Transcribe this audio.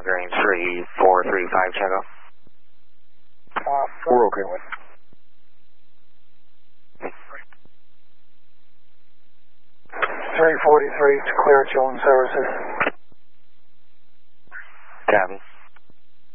bearing 3435, check out. We're okay with it. 343 to clear Jones Services. Copy.